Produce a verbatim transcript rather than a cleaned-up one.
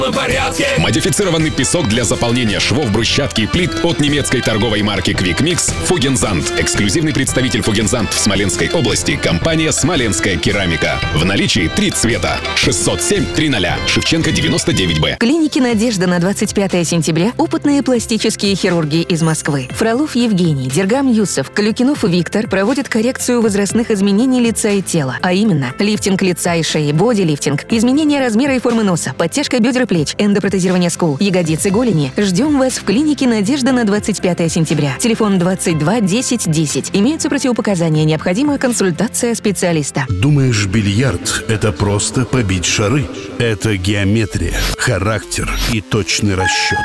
В порядке. Модифицированный песок для заполнения швов, брусчатки и плит от немецкой торговой марки Quick Mix Фугензант. Эксклюзивный представитель Фугензант в Смоленской области. Компания «Смоленская керамика». В наличии три цвета. шестьсот семь триста. Шевченко девяносто девять Б. В клинике «Надежда» на двадцать пятое сентября опытные пластические хирурги из Москвы. Фролов Евгений, Дергам Юсов, Клюкинов Виктор проводят коррекцию возрастных изменений лица и тела, а именно лифтинг лица и шеи, бодилифтинг, изменение размера и формы носа, подтяжка бедер и плеч, эндопротезирование скул, ягодиц и голени. Ждем вас в клинике «Надежда» на двадцать пятое сентября. Телефон двадцать два десять десять. Имеются противопоказания. Необходима консультация специалиста. Думаешь, бильярд — это просто побить шары? Это геометрия, характер и точный расчет.